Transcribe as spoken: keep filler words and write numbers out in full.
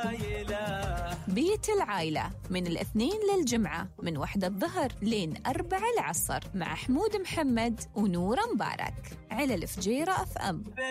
العائلة. بيت العائلة من الاثنين للجمعة من وحدة الظهر لين أربعة العصر مع حمود محمد ونورة مبارك على الفجيرة أف أم.